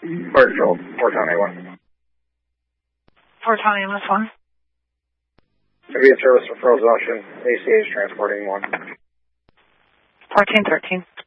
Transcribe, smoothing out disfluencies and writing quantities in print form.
Birchfield, Fort Town A1. Fort Town AMS1. Immediate service referrals option, ACH transporting 1. 1413.